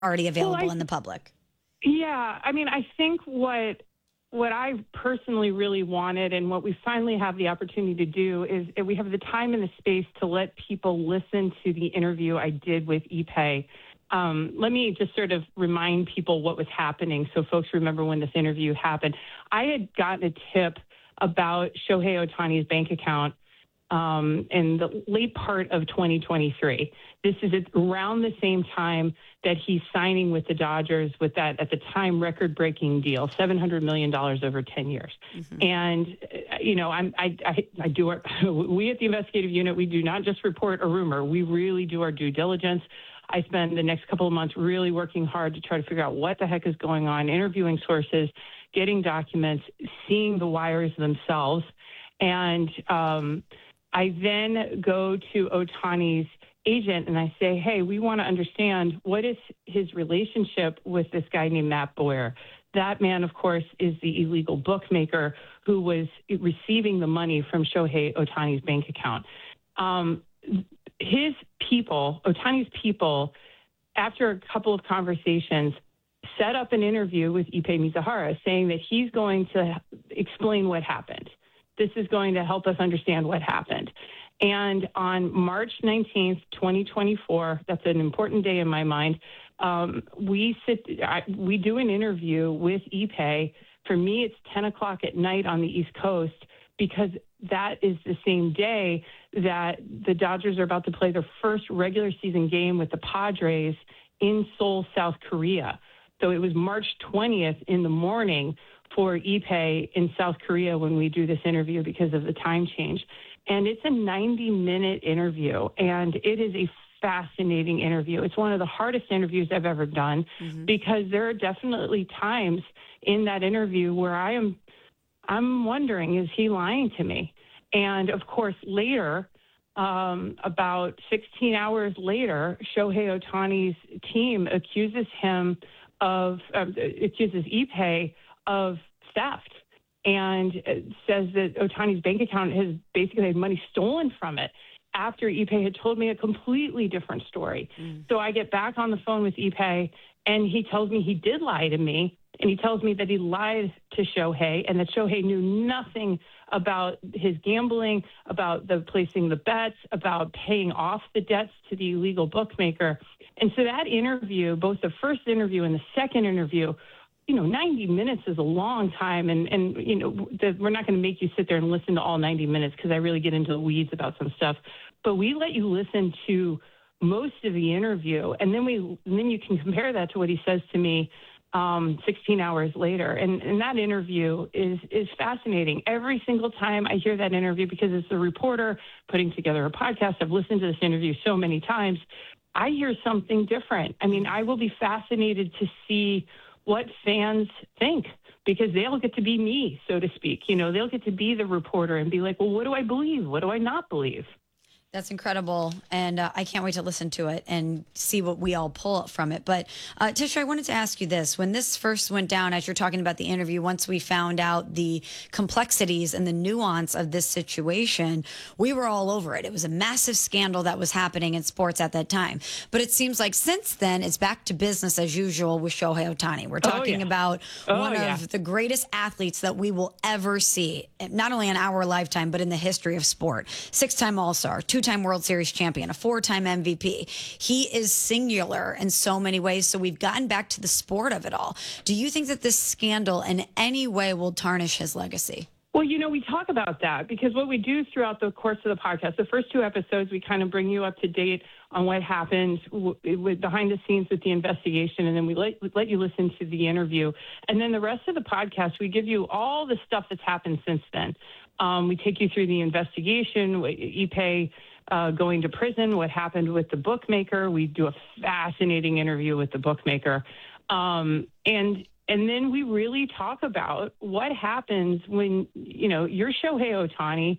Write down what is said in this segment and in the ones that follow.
already available in the public? Yeah, I mean, I think what I personally really wanted and what we finally have the opportunity to do is we have the time and the space to let people listen to the interview I did with Ipe. Let me just sort of remind people what was happening so folks remember when this interview happened. I had gotten a tip about Shohei Ohtani's bank account in the late part of 2023. This is around the same time that he's signing with the Dodgers with that, at the time, record-breaking deal, $700 million over 10 years. Mm-hmm. And, you know, we at the investigative unit, we do not just report a rumor. We really do our due diligence. I spend the next couple of months really working hard to try to figure out what the heck is going on, interviewing sources, getting documents, seeing the wires themselves. And I then go to Ohtani's agent and I say, hey, we want to understand what is his relationship with this guy named Matt Boyer. That man, of course, is the illegal bookmaker who was receiving the money from Shohei Ohtani's bank account. His people, Ohtani's people, after a couple of conversations, set up an interview with Ipe Mizuhara saying that he's going to explain what happened. This is going to help us understand what happened. And on March 19th, 2024, that's an important day in my mind, we do an interview with Ipe. For me, it's 10 o'clock at night on the East Coast because that is the same day that the Dodgers are about to play their first regular season game with the Padres in Seoul, South Korea. So it was March 20th in the morning for Ipe in South Korea when we do this interview because of the time change. And it's a 90-minute interview, and it is a fascinating interview. It's one of the hardest interviews I've ever done because there are definitely times in that interview where I'm wondering, is he lying to me? And, of course, later, about 16 hours later, Shohei Ohtani's team accuses Ipe of theft and says that Ohtani's bank account has basically had money stolen from it after Ipe had told me a completely different story. So I get back on the phone with Ipe, and he tells me he did lie to me, and he tells me that he lied to Shohei and that Shohei knew nothing about his gambling, about placing the bets, about paying off the debts to the illegal bookmaker. And so that interview, both the first interview and the second interview, 90 minutes is a long time. And we're not going to make you sit there and listen to all 90 minutes because I really get into the weeds about some stuff. But we let you listen to most of the interview, and then you can compare that to what he says to me 16 hours later. And that interview is fascinating. Every single time I hear that interview, because it's a reporter putting together a podcast, I've listened to this interview so many times, I hear something different. I mean, I will be fascinated to see what fans think, because they'll get to be me, so to speak. They'll get to be the reporter and be like, well, what do I believe? What do I not believe? That's incredible, and I can't wait to listen to it and see what we all pull from it. But, Tisha, I wanted to ask you this. When this first went down, as you're talking about the interview, once we found out the complexities and the nuance of this situation, we were all over it. It was a massive scandal that was happening in sports at that time. But it seems like since then, it's back to business as usual with Shohei Ohtani. We're talking about one of the greatest athletes that we will ever see, not only in our lifetime, but in the history of sport. 6-time All-Star, 2-time World Series champion, a 4-time MVP. He is singular in so many ways, so we've gotten back to the sport of it all. Do you think that this scandal in any way will tarnish his legacy? Well, we talk about that because what we do throughout the course of the podcast, the first 2 episodes, we kind of bring you up to date on what happened behind the scenes with the investigation, and then we let you listen to the interview. And then the rest of the podcast, we give you all the stuff that's happened since then. We take you through the investigation, Ipe going to prison, what happened with the bookmaker. We do a fascinating interview with the bookmaker. And then we really talk about what happens when, you're Shohei Ohtani,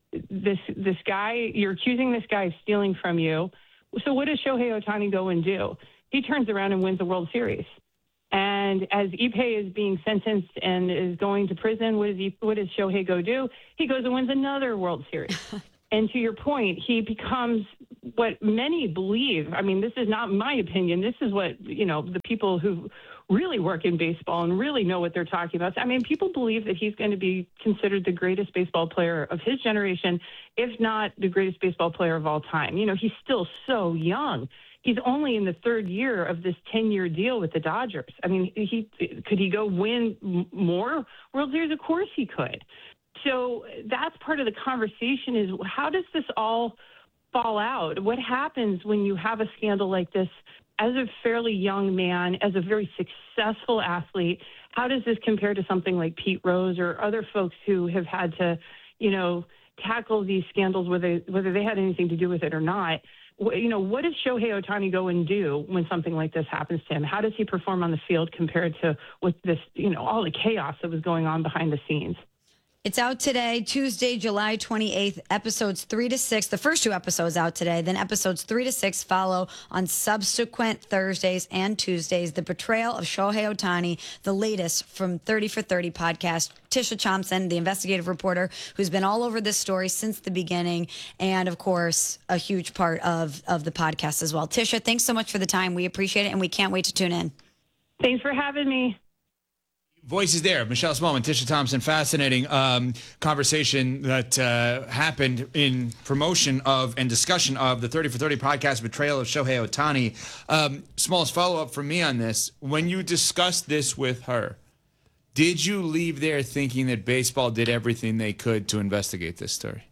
this guy, you're accusing this guy of stealing from you. So what does Shohei Ohtani go and do? He turns around and wins the World Series. And as Ipe is being sentenced and is going to prison, what does Shohei go do? He goes and wins another World Series. And to your point, he becomes what many believe. I mean, this is not my opinion. This is what, the people who really work in baseball and really know what they're talking about. I mean, people believe that he's going to be considered the greatest baseball player of his generation, if not the greatest baseball player of all time. He's still so young. He's only in the third year of this 10-year deal with the Dodgers. I mean, could he go win more World Series? Of course he could. So that's part of the conversation is how does this all fall out? What happens when you have a scandal like this as a fairly young man, as a very successful athlete? How does this compare to something like Pete Rose or other folks who have had to, tackle these scandals, whether they had anything to do with it or not? What does Shohei Ohtani go and do when something like this happens to him? How does he perform on the field compared to what this, all the chaos that was going on behind the scenes? It's out today, Tuesday, July 28th, episodes 3 to 6. The first 2 episodes out today. Then episodes 3 to 6 follow on subsequent Thursdays and Tuesdays. The Betrayal of Shohei Ohtani, the latest from 30 for 30 podcast. Tisha Thompson, the investigative reporter who's been all over this story since the beginning. And, of course, a huge part of the podcast as well. Tisha, thanks so much for the time. We appreciate it, and we can't wait to tune in. Thanks for having me. Voices there, Michelle Smallman, Tisha Thompson. Fascinating conversation that happened in promotion of and discussion of the 30 for 30 podcast, Betrayal of Shohei Ohtani. Smallest follow-up from me on this. When you discussed this with her, did you leave there thinking that baseball did everything they could to investigate this story?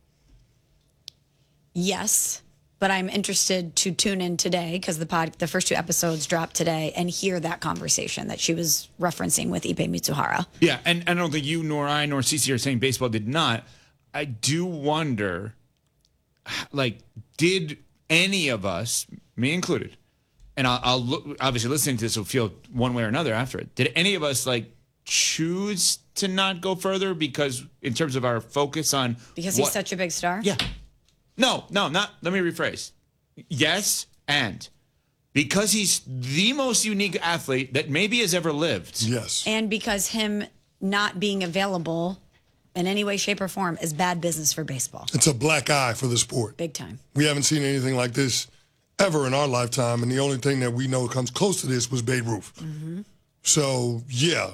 Yes. But I'm interested to tune in today because the first 2 episodes dropped today and hear that conversation that she was referencing with Ippei Mitsuhara. Yeah, and I don't think you nor I nor Cece are saying baseball did not. I do wonder, did any of us, me included, and I'll look, obviously listening to this will feel one way or another after it. Did any of us choose to not go further because in terms of our focus on because he's such a big star? Yeah. No, not. Let me rephrase. Yes, and because he's the most unique athlete that maybe has ever lived. Yes. And because him not being available in any way, shape, or form is bad business for baseball. It's a black eye for the sport. Big time. We haven't seen anything like this ever in our lifetime, and the only thing that we know comes close to this was Babe Ruth. Mm-hmm. So, yeah,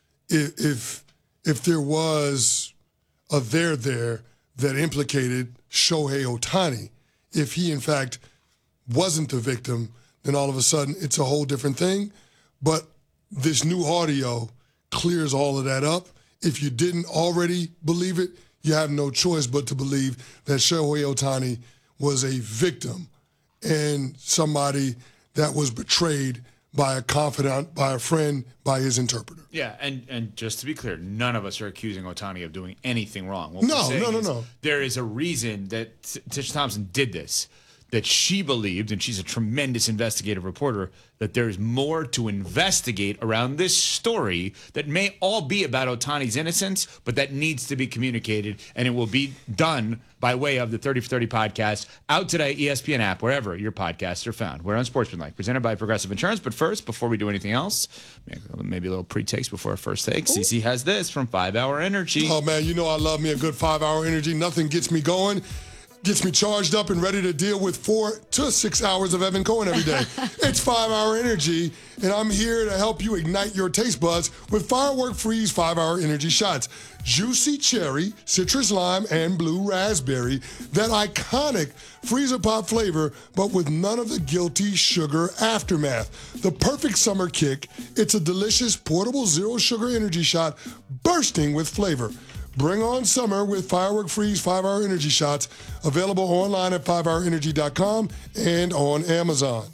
if there was a there that implicated Shohei Ohtani, if he, in fact, wasn't the victim, then all of a sudden it's a whole different thing. But this new audio clears all of that up. If you didn't already believe it, you have no choice but to believe that Shohei Ohtani was a victim and somebody that was betrayed by a confidant, by a friend, by his interpreter. Yeah, and just to be clear, none of us are accusing Ohtani of doing anything wrong. No. There is a reason that Tisha Thompson did this, that she believed, and she's a tremendous investigative reporter, that there's more to investigate around this story that may all be about Ohtani's innocence, but that needs to be communicated, and it will be done by way of the 30 for 30 podcast, out today, ESPN app, wherever your podcasts are found. We're on Sportsmanlike, presented by Progressive Insurance. But first, before we do anything else, maybe a little pre-takes before our first take. CC has this from 5 Hour Energy. Oh, man, I love me a good 5 Hour Energy. Nothing gets me going. Gets me charged up and ready to deal with 4 to 6 hours of Evan Cohen every day. It's 5 Hour Energy, and I'm here to help you ignite your taste buds with Firework Freeze 5 Hour Energy shots. Juicy cherry, citrus lime, and blue raspberry. That iconic freezer pop flavor, but with none of the guilty sugar aftermath. The perfect summer kick. It's a delicious portable zero sugar energy shot bursting with flavor. Bring on summer with Firework Freeze 5 Hour Energy shots. Available online at 5hourenergy.com and on Amazon.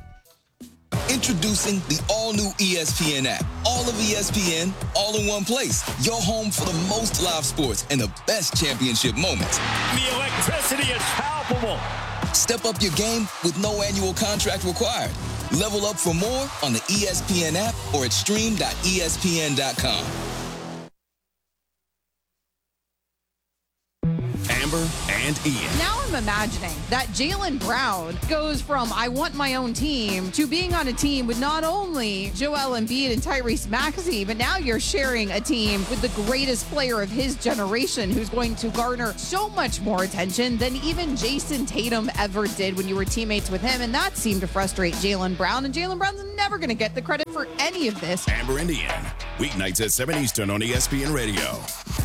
Introducing the all-new ESPN app. All of ESPN, all in one place. Your home for the most live sports and the best championship moments. The electricity is palpable. Step up your game with no annual contract required. Level up for more on the ESPN app or at stream.espn.com. Amber and Ian. Now I'm imagining that Jaylen Brown goes from I want my own team to being on a team with not only Joel Embiid and Tyrese Maxey, but now you're sharing a team with the greatest player of his generation who's going to garner so much more attention than even Jason Tatum ever did when you were teammates with him. And that seemed to frustrate Jaylen Brown. And Jaylen Brown's never going to get the credit for any of this. Amber and Ian, weeknights at 7 Eastern on ESPN Radio.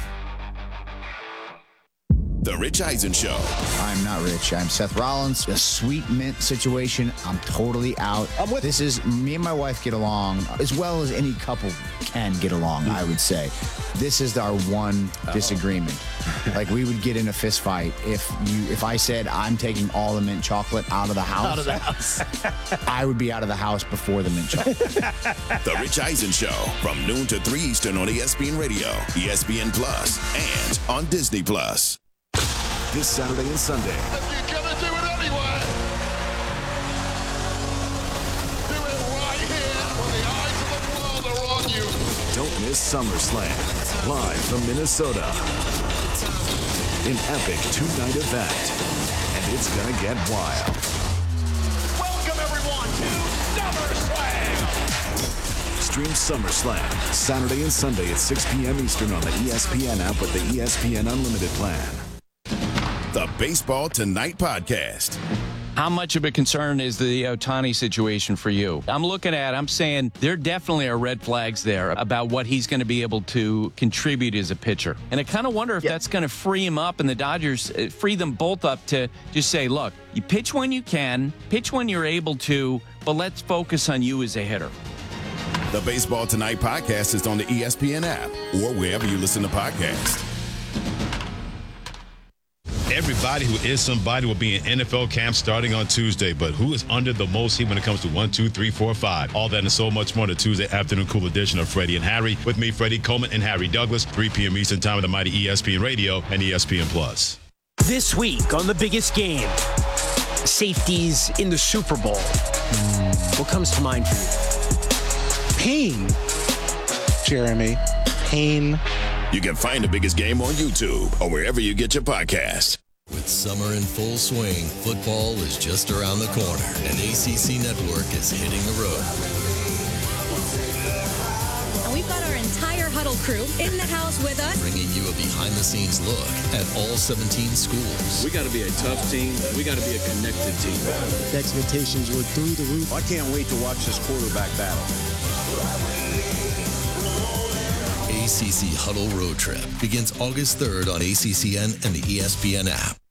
The Rich Eisen Show. I'm not rich. I'm Seth Rollins. A sweet mint situation. I'm totally out. This is me and my wife get along as well as any couple can get along, I would say. This is our one disagreement. Like, we would get in a fist fight if I said I'm taking all the mint chocolate out of the house. Out of the house. I would be out of the house before the mint chocolate. The Rich Eisen Show from noon to 3 Eastern on ESPN Radio, ESPN Plus, and on Disney Plus. This Saturday and Sunday. If you're gonna do it anyway, do it right here when the eyes of the world are on you. Don't miss SummerSlam, live from Minnesota. An epic two-night event, and it's gonna get wild. Welcome, everyone, to SummerSlam. Stream SummerSlam Saturday and Sunday at 6 p.m. Eastern on the ESPN app with the ESPN Unlimited plan. The Baseball Tonight podcast. How much of a concern is the Ohtani situation for you? I'm saying there definitely are red flags there about what he's going to be able to contribute as a pitcher. And I kind of wonder if that's going to free him up and the Dodgers free them both up to just say, look, you pitch when you can, pitch when you're able to, but let's focus on you as a hitter. The Baseball Tonight podcast is on the ESPN app or wherever you listen to podcasts. Everybody who is somebody will be in NFL camp starting on Tuesday, but who is under the most heat when it comes to 1, 2, 3, 4, 5? All that and so much more on the Tuesday afternoon cool edition of Freddie and Harry. With me, Freddie Coleman and Harry Douglas, 3 p.m. Eastern time on the mighty ESPN Radio and ESPN Plus. This week on The Biggest Game, safeties in the Super Bowl. What comes to mind for you? Pain, Jeremy. Pain. You can find The Biggest Game on YouTube or wherever you get your podcast. With summer in full swing, football is just around the corner, and ACC Network is hitting the road. And we've got our entire Huddle crew in the house with us, bringing you a behind-the-scenes look at all 17 schools. We got to be a tough team. We got to be a connected team. The expectations were through the roof. I can't wait to watch this quarterback battle. ACC Huddle Road Trip begins August 3rd on ACCN and the ESPN app.